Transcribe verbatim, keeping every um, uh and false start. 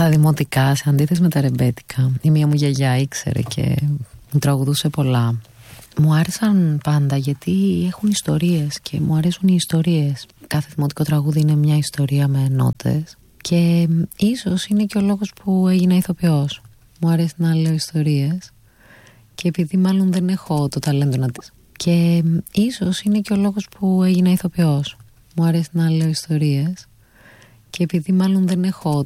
τα δημοτικά, σε αντίθεση με τα ρεμπέτικα, η μία μου γιαγιά ήξερε και μου τραγουδούσε πολλά. Μου άρεσαν πάντα γιατί έχουν ιστορίες και μου αρέσουν οι ιστορίες. Κάθε δημοτικό τραγούδι είναι μια ιστορία με νότες και ίσως είναι και ο λόγος που έγινα ηθοποιός. Μου αρέσει να λέω ιστορίες και επειδή μάλλον δεν έχω το ταλέντο να τις. Και ίσως είναι και ο λόγος που έγινα ηθοποιός. Μου αρέσει να λέω ιστορίες και επειδή μάλλον δεν έχω